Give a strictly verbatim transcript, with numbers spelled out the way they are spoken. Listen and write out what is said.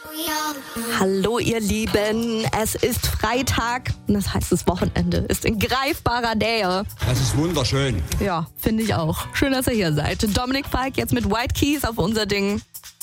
Hallo ihr Lieben, es ist Freitag und das heißt, das Wochenende ist in greifbarer Nähe. Das ist wunderschön. Ja, finde ich auch. Schön, dass ihr hier seid. Dominik Falk jetzt mit White Keys auf unser Ding.